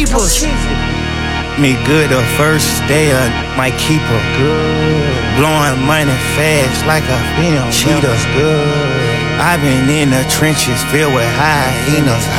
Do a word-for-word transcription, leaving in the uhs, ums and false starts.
keepers. Me good the first day, I might keep her. Blowing money fast like a film cheetah. I been in the trenches filled with hyenas.